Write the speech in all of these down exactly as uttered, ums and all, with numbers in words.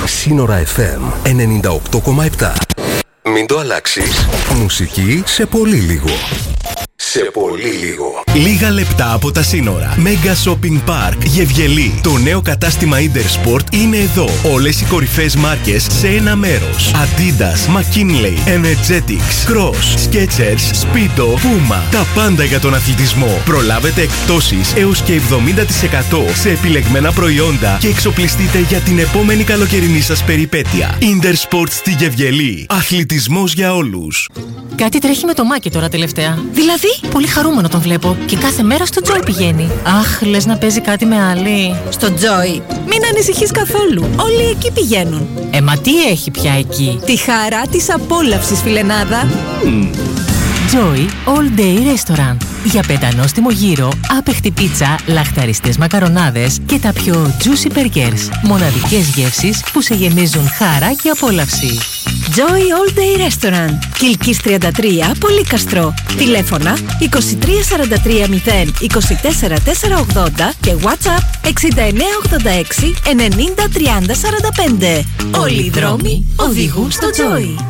Σύνορα εφ εμ ενενήντα οκτώ κόμμα επτά. Μην το αλλάξεις. Μουσική σε πολύ λίγο. Σε πολύ λίγο. Λίγα λεπτά από τα σύνορα. Mega Shopping Park Γευγελή. Το νέο κατάστημα Intersport είναι εδώ. Όλες οι κορυφαίες μάρκες σε ένα μέρος. Adidas, McKinley, Energetics, Cross, Skechers, Speedo, Puma. Τα πάντα για τον αθλητισμό. Προλάβετε εκπτώσεις έως και εβδομήντα τοις εκατό σε επιλεγμένα προϊόντα και εξοπλιστείτε για την επόμενη καλοκαιρινή σας περιπέτεια. Intersport στη Γευγελή. Αθλητισμός για όλους. Κάτι τρέχει με το Μάκη τώρα τελευταία. Δηλαδή? Πολύ χαρούμενο τον βλέπω και κάθε μέρα στο Joy πηγαίνει. Αχ, λες να παίζει κάτι με άλλη. Στο Joy, μην ανησυχείς καθόλου. Όλοι εκεί πηγαίνουν. Ε, μα τι έχει πια εκεί? Τη χαρά της απόλαυσης, φιλενάδα. Mm. Joy All Day Restaurant. Για πεντανόστιμο γύρο, άπεχτη πίτσα, λαχταριστές μακαρονάδες και τα πιο juicy burgers. Μοναδικές γεύσεις που σε γεμίζουν χαρά και απόλαυση. Joy All Day Restaurant. Κιλκής τριάντα τρία, Πολύκαστρο. Τηλέφωνα είκοσι τρία σαράντα τρία μηδέν είκοσι τέσσερα τετρακόσια ογδόντα και WhatsApp εξήντα εννέα ογδόντα έξι ενενήντα τριάντα σαράντα πέντε. Όλοι οι δρόμοι οδηγούν στο Joy.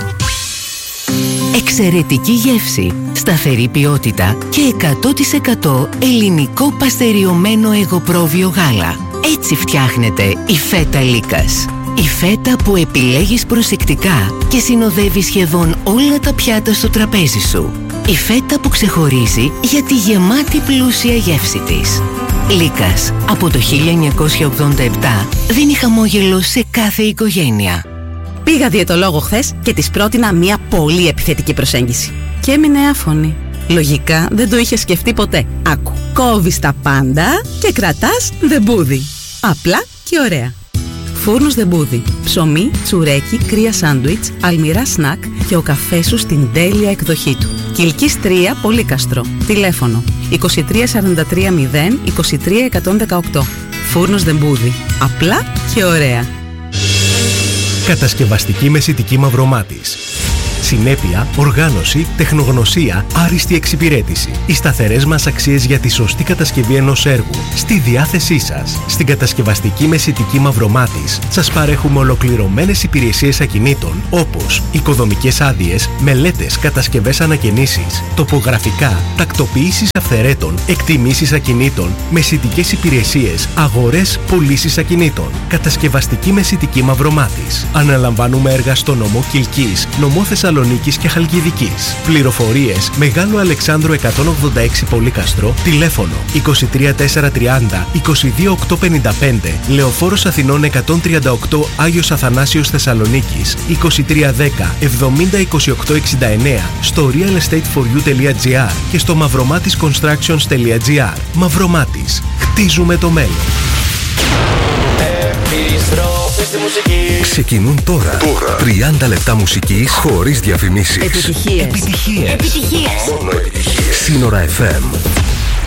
Εξαιρετική γεύση, σταθερή ποιότητα και εκατό τοις εκατό ελληνικό παστεριωμένο εγωπρόβιο γάλα. Έτσι φτιάχνεται η φέτα Λίκας. Η φέτα που επιλέγεις προσεκτικά και συνοδεύει σχεδόν όλα τα πιάτα στο τραπέζι σου. Η φέτα που ξεχωρίζει για τη γεμάτη πλούσια γεύση της. Λίκας, από το χίλια εννιακόσια ογδόντα επτά, δίνει χαμόγελο σε κάθε οικογένεια. Πήγα διαιτολόγο χθες και της πρότεινα μια πολύ επιθετική προσέγγιση. Και έμεινε άφωνη. Λογικά δεν το είχε σκεφτεί ποτέ. Άκου. Κόβεις τα πάντα και κρατάς δεμπούδι. Απλά και ωραία. Φούρνος δεμπούδι. Ψωμί, τσουρέκι, κρύα σάντουιτς, αλμυρά σνακ και ο καφές σου στην τέλεια εκδοχή του. Κιλκής τρία, Πολύκαστρο. Τηλέφωνο είκοσι τρία σαράντα τρία μηδέν είκοσι τρία εκατόν δεκαοκτώ. Φούρνος δεμπούδι. Απλά και ωραία. Κατασκευαστική μεσιτική Μαυρομάτης. Συνέπεια, οργάνωση, τεχνογνωσία, άριστη εξυπηρέτηση. Οι σταθερές μας αξίες για τη σωστή κατασκευή ενός έργου στη διάθεσή σας. Στην κατασκευαστική μεσιτική Μαυρομάτης σας παρέχουμε ολοκληρωμένες υπηρεσίες ακινήτων όπως οικοδομικές άδειες, μελέτες, κατασκευές ανακαινήσεις, τοπογραφικά, τακτοποίησεις αυθαιρέτων, εκτιμήσεις ακινήτων, μεσιτικές υπηρεσίες, αγορές, πωλήσεις ακινήτων. Κατασκευαστική μεσιτική Μαυρομάτης. Αναλαμβάνουμε έργα στο νομό Κιλκής, νομό Θεσσαλονίκης και Χαλκιδικής. Πληροφορίες Μεγάλο Αλεξάνδρου εκατόν ογδόντα έξι Πολύκαστρο, τηλέφωνο είκοσι τρία τετρακόσια τριάντα είκοσι δύο οκτακόσια πενήντα πέντε, Λεωφόρος Αθηνών εκατόν τριάντα οκτώ Άγιος Αθανάσιος Θεσσαλονίκης, είκοσι τρία δέκα εβδομήντα είκοσι οκτώ εξήντα εννέα, στο realestateforyou.gr και στο mavromatisconstructions.gr. Μαυρομάτης. Χτίζουμε το μέλλον. Ξεκινούν τώρα, τώρα τριάντα λεπτά μουσικής χωρίς διαφημίσεις. Επιτυχίες. Επιτυχίες. Επιτυχίες. Μόνο επιτυχίες. Σύνορα εφ εμ.